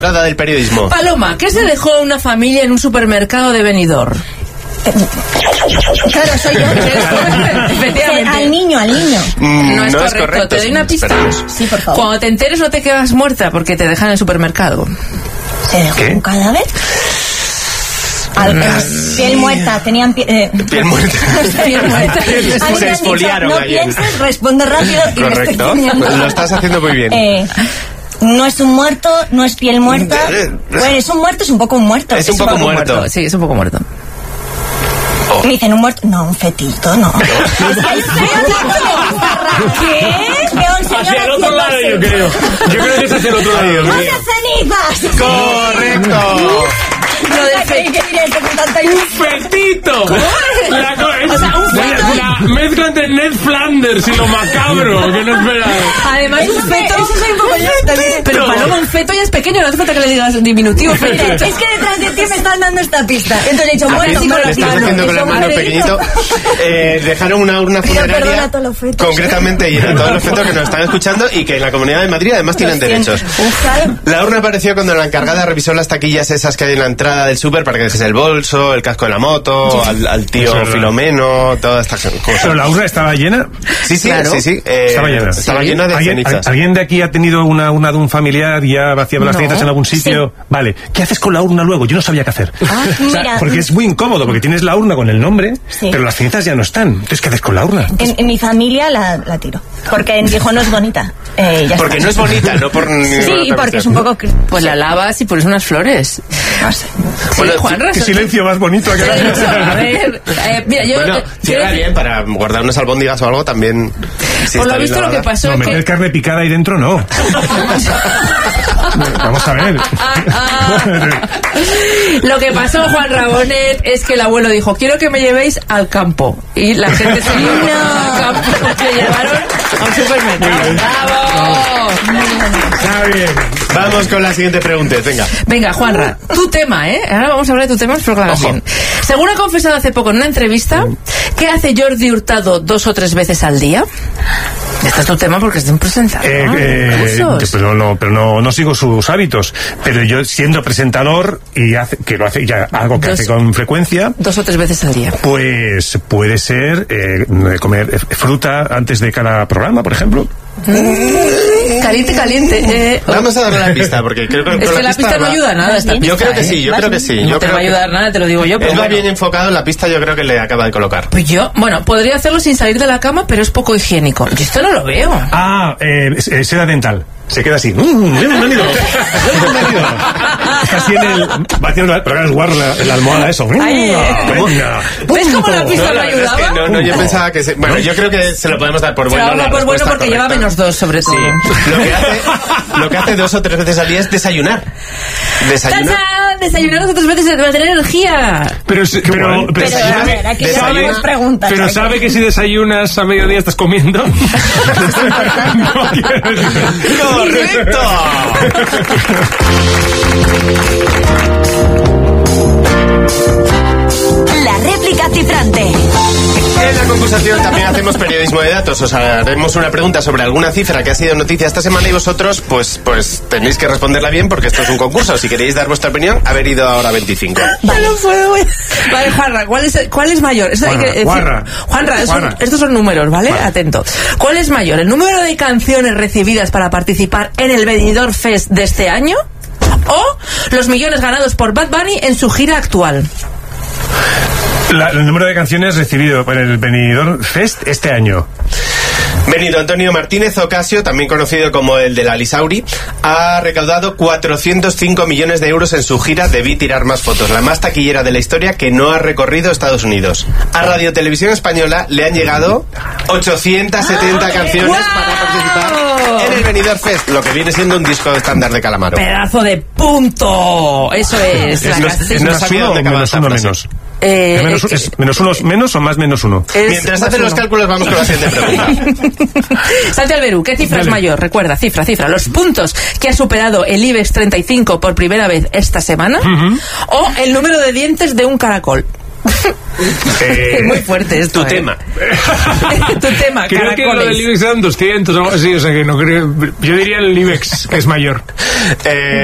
Nada del periodismo. Paloma, ¿qué se dejó una familia en un supermercado de Benidorm? Claro, soy yo. Efectivamente. Al niño. No es correcto. Te doy una pista. Esperamos. Sí, por favor. Cuando te enteres no te quedas muerta porque te dejan en el supermercado. ¿Se dejó ¿Qué? un cadáver? Piel muerta, tenían Piel muerta. Piel muerta. Se exfoliaron no ayer. pienses, responde rápido y me estoy Correcto. comiendo. Lo estás haciendo muy bien. No es un muerto, no es piel muerta. Bueno, es un muerto, es un poco un muerto. Es un poco muerto. Sí, es un poco muerto. Oh. Me dicen un muerto. No, un fetito, no. ¿Qué? Veo al señor Hacia el otro lado, yo creo. Yo creo que es hacia el otro lado. ¡Muchas cenizas! Correcto. Lo del ¿Qué diré esto con tanta ilusión? ¡Fetito! La mezcla entre Ned Flanders y lo macabro, que no esperaba. Además, un feto. Eso soy un poco yo también. Pero Paloma, un feto ya es pequeño, no hace falta que le digas diminutivo. Mira, es que detrás de ti me están dando esta pista. Entonces le he dicho, bueno, Así sí, con le la estás mano. haciendo con la Eso, mano madre, pequeñito. Dejaron una urna Pido perdón funeraria a todos los fetos. concretamente y a todos los fetos que nos están escuchando y que en la Comunidad de Madrid además tienen derechos. Claro. La urna apareció cuando la encargada revisó las taquillas esas que hay en la entrada del súper para que dejes el bolso, el casco de la moto, al tío Eso es Filomeno, todas estas cosas. ¿Pero la urna estaba llena? Sí, Claro. sí. Estaba llena. Estaba llena de cenizas. ¿Alguien de aquí ha tenido una de un familiar y ya vaciaba las No. cenizas en algún sitio? Sí. Vale. ¿Qué haces con la urna luego? Yo no sabía qué hacer. O sea, mira. porque es muy incómodo, porque tienes la urna con el nombre, Sí. pero las cenizas ya no están. Entonces, ¿qué haces con la urna? En mi familia la tiro. Porque dijo, no es bonita. Ya Porque está. no es bonita, no por ninguna Sí, otra porque es cuestión. un poco... Pues la lavas y pones unas flores. No sé. Bueno, Juanra, Qué silencio más bonito. A ver, mira, yo... Bueno, cierra bien para guardar unas albóndigas o algo también. Si Por lo está bien visto lo que lavada. pasó No, es meter que... carne picada ahí dentro, no. Vamos a ver. Lo que pasó, Juan Rabonet, es que el abuelo dijo, quiero que me llevéis al campo. Y la gente se iba al campo, le llevaron a un supermercado. ¡Bravo! Está bien. Vamos con la siguiente pregunta, venga. Venga, Juanra, tu tema, ¿eh? Ahora vamos a hablar de tu tema, espero que lo hagas Ojo. bien. Según ha confesado hace poco en una entrevista, ¿qué hace Jordi Hurtado 2 o 3 veces al día? Este es tu tema porque es de un presentador. Pero no sigo sus hábitos. Pero yo, siendo presentador y que lo hace ya algo que hace con frecuencia, 2 o 3 veces al día. pues puede ser comer fruta antes de cada programa, por ejemplo. Caliente. Vamos a darle la pista, porque creo que Es con que la pista no ayuda a nada. Esta Yo pista, creo que sí, yo creo que sí. No Yo te creo va a ayudar nada, te lo digo yo. Pero él va bueno. bien enfocado en la pista, yo creo que le acaba de colocar. Pues yo, podría hacerlo sin salir de la cama, pero es poco higiénico. Yo esto no lo veo. Seda dental. Se queda así. Bienvenido. Está así en el... Va haciendo... Pero es guarda la almohada eso. Venga. ¿Ves cómo la pista no la verdad es ayudaba? que no, yo pensaba que... Bueno, yo creo que se lo podemos dar por Se bueno. lo la hago por bueno respuesta porque lleva correcta. -2 sobre todo. Sí. Lo que hace 2 o 3 veces al día es desayunar. ¡Tachán! Desayunar 2 o 3 veces para tener energía. Pero a ver, aquí ya desayuna- tenemos preguntas. Pero aquí. sabe que si desayunas a mediodía estás comiendo. No quiero decir. ¡Correcto! La réplica cifrante. En la concursación también hacemos periodismo de datos. Os haremos una pregunta sobre alguna cifra que ha sido noticia esta semana y vosotros, pues tenéis que responderla bien porque esto es un concurso. Si queréis dar vuestra opinión, haber ido ahora a 25. Vale. No puedo. Vale, Juanra, ¿cuál es mayor? Esto hay que decir. Juanra, estos son números, ¿vale? Atento. ¿Cuál es mayor? ¿El número de canciones recibidas para participar en el Benidorm Fest de este año? ¿O los millones ganados por Bad Bunny en su gira actual? El número de canciones recibido por el Benidorm Fest este año. Benito Antonio Martínez Ocasio, también conocido como el de la Lisauri, ha recaudado 405 millones de euros en su gira Debí tirar más fotos, la más taquillera de la historia que no ha recorrido Estados Unidos. A Radio Televisión Española le han llegado 870 canciones para participar en el Benidorm Fest, lo que viene siendo un disco estándar de Calamaro. ¡Pedazo de punto! Eso es. La ¿Es No más sabía uno o dónde acababa menos esta uno frase. menos? ¿Es menos uno menos o más menos uno? Mientras hacen los cálculos vamos con la siguiente pregunta. Santi Alberú, ¿qué cifra es mayor? Recuerda, cifra. Los puntos que ha superado el IBEX 35 por primera vez esta semana o el número de dientes de un caracol. Es muy fuerte esto. Tu tema. Tu tema, Creo que lo del caracoles. IBEX eran 200 o algo así, o sea que no creo. Yo diría el IBEX, que es mayor.